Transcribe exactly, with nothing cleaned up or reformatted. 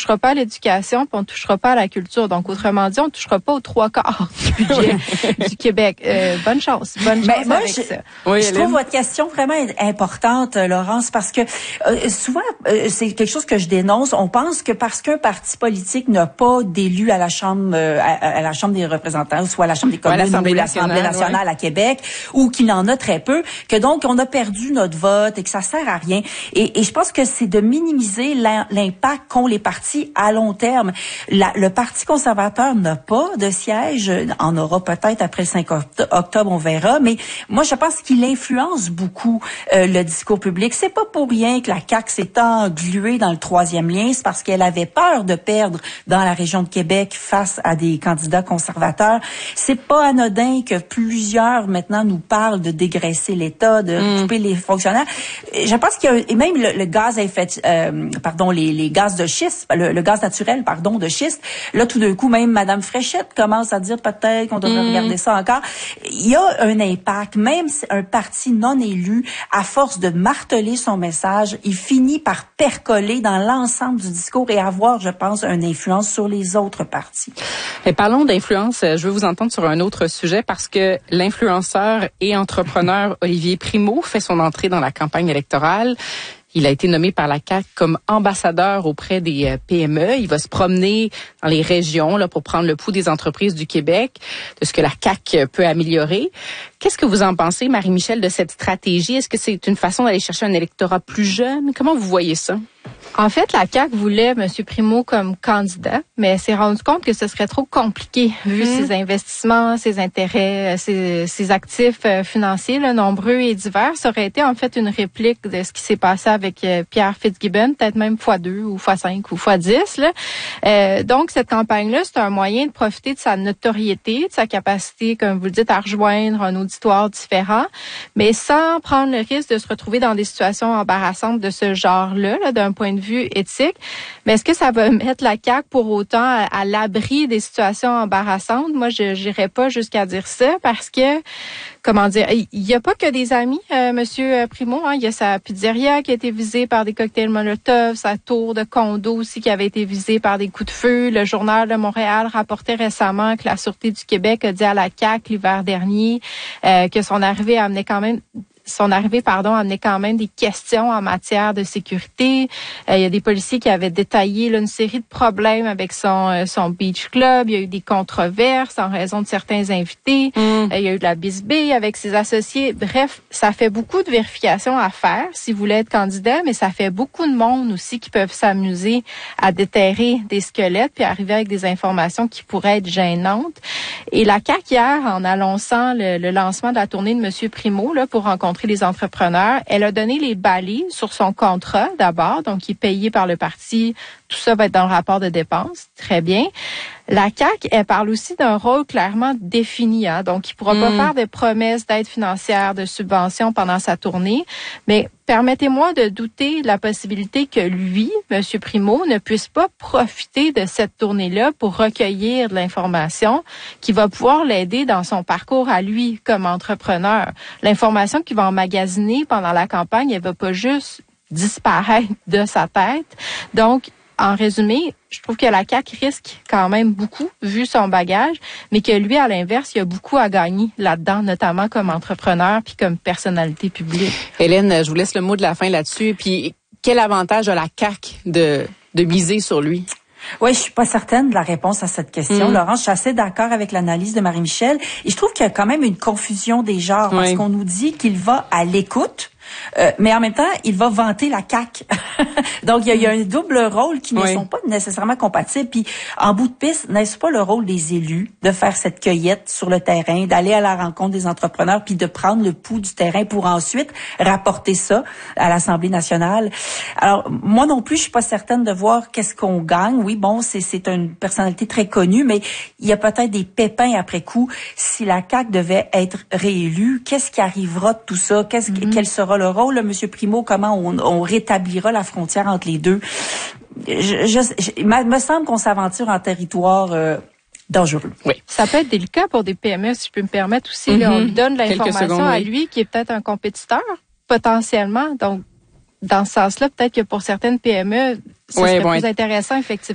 touchera pas à l'éducation, puis on ne touchera pas à la culture. Donc, autrement dit, on ne touchera pas aux trois quarts du budget du Québec. Euh, bonne chance. Bonne chance ben, moi, avec je, ça. Oui, je trouve votre question vraiment importante, Laurence, parce que euh, souvent, euh, c'est quelque chose que je dénonce. On pense que parce qu'un parti politique n'a pas d'élus à la Chambre euh, à, à la Chambre des représentants, soit à la Chambre des communes ouais, ou l'Assemblée nationale ouais. à Québec, ou qu'il en a très peu, que donc on a perdu notre vote et que ça sert à rien. Et, et je pense que c'est de minimiser l'impact qu'ont les partis à long terme. La, le Parti conservateur n'a pas de siège, en aura peut-être après le cinq octobre, on verra, mais moi je pense qu'il influence beaucoup euh, le discours public. C'est pas pour rien que la C A Q s'est engluée dans le troisième lien, c'est parce qu'elle avait peur de perdre dans la région de Québec face à des candidats conservateurs. C'est pas anodin que plusieurs maintenant nous parlent de dégraisser l'État, de mmh. couper les fonctionnaires. Je pense qu'il y a et même le, le gaz à effet, euh, pardon, les, les gaz de schiste, le, le gaz naturel, pardon, de schiste. Là, tout d'un coup, même Madame Fréchette commence à dire peut-être qu'on devrait mmh. regarder ça encore. Il y a un impact, même si un parti non élu, à force de marteler son message, il finit par percoler dans l'ensemble du discours et avoir, je pense, une influence sur les autres partis. Mais parlons d'influence. Je veux vous entendre sur un autre sujet parce que l'influenceur et entrepreneur Olivier Primo fait son entrée dans la campagne électorale. Il a été nommé par la C A Q comme ambassadeur auprès des P M E. Il va se promener dans les régions là pour prendre le pouls des entreprises du Québec, de ce que la C A Q peut améliorer. Qu'est-ce que vous en pensez, Marie-Michel, de cette stratégie? Est-ce que c'est une façon d'aller chercher un électorat plus jeune? Comment vous voyez ça? En fait, la C A Q voulait M. Primo comme candidat, mais elle s'est rendue compte que ce serait trop compliqué vu mmh. ses investissements, ses intérêts, ses, ses actifs financiers, là, nombreux et divers. Ça aurait été en fait une réplique de ce qui s'est passé avec euh, Pierre Fitzgibbon, peut-être même fois deux ou fois cinq ou fois dix. Là. Euh, donc, cette campagne-là, c'est un moyen de profiter de sa notoriété, de sa capacité, comme vous le dites, à rejoindre un auditoire différent, mais sans prendre le risque de se retrouver dans des situations embarrassantes de ce genre-là, là, d'un point de vue éthique. Mais est-ce que ça va mettre la C A Q pour autant à, à l'abri des situations embarrassantes? Moi, je n'irais pas jusqu'à dire ça parce que, comment dire, il n'y a pas que des amis, euh, Monsieur Primo. Hein, il y a sa pizzeria qui a été visée par des cocktails Molotov, sa tour de condo aussi qui avait été visée par des coups de feu. Le Journal de Montréal rapportait récemment que la Sûreté du Québec a dit à la C A Q l'hiver dernier euh, que son arrivée amenait quand même son arrivée, pardon, amenait quand même des questions en matière de sécurité. Euh, il y a des policiers qui avaient détaillé là, une série de problèmes avec son euh, son beach club. Il y a eu des controverses en raison de certains invités. Mm. Euh, il y a eu de la bisbille avec ses associés. Bref, ça fait beaucoup de vérifications à faire si vous voulez être candidat, mais ça fait beaucoup de monde aussi qui peuvent s'amuser à déterrer des squelettes puis arriver avec des informations qui pourraient être gênantes. Et la C A Q hier, en annonçant le, le lancement de la tournée de M. Primo là pour rencontrer les entrepreneurs, elle a donné les balises sur son contrat d'abord, donc qui est payé par le parti. Tout ça va être dans le rapport de dépenses. Très bien. La C A Q, elle parle aussi d'un rôle clairement défini. Hein, donc, il ne pourra mmh. pas faire de promesses d'aide financière, de subventions pendant sa tournée. Mais permettez-moi de douter de la possibilité que lui, M. Primo, ne puisse pas profiter de cette tournée-là pour recueillir de l'information qui va pouvoir l'aider dans son parcours à lui comme entrepreneur. L'information qu'il va emmagasiner pendant la campagne, elle ne va pas juste disparaître de sa tête. Donc, en résumé, je trouve que la C A Q risque quand même beaucoup, vu son bagage, mais que lui, à l'inverse, il y a beaucoup à gagner là-dedans, notamment comme entrepreneur puis comme personnalité publique. Hélène, je vous laisse le mot de la fin là-dessus. Puis, quel avantage a la C A Q de, de miser sur lui? Oui, je suis pas certaine de la réponse à cette question, mmh. Laurence. Je suis assez d'accord avec l'analyse de Marie-Michel. Et je trouve qu'il y a quand même une confusion des genres, oui. parce qu'on nous dit qu'il va à l'écoute, Euh, mais en même temps, il va vanter la C A Q. Donc, il y, a, il y a un double rôle qui ne oui. sont pas nécessairement compatibles. Puis, en bout de piste, n'est-ce pas le rôle des élus de faire cette cueillette sur le terrain, d'aller à la rencontre des entrepreneurs, puis de prendre le pouls du terrain pour ensuite rapporter ça à l'Assemblée nationale? Alors, moi non plus, je suis pas certaine de voir qu'est-ce qu'on gagne. Oui, bon, c'est, c'est une personnalité très connue, mais il y a peut-être des pépins après coup. Si la C A Q devait être réélue, qu'est-ce qui arrivera de tout ça? Qu'est-ce, mm-hmm. Quel sera le rôle, là, M. Primo, comment on, on rétablira la frontière entre les deux? Je, je, je, il me semble qu'on s'aventure en territoire euh, dangereux. Oui. Ça peut être délicat pour des P M E, si je peux me permettre aussi. Mm-hmm. Là, on lui donne l'information secondes, à lui, qui est peut-être un compétiteur, potentiellement. Donc, dans ce sens-là, peut-être que pour certaines P M E, ce oui, serait bon, plus intéressant, effectivement.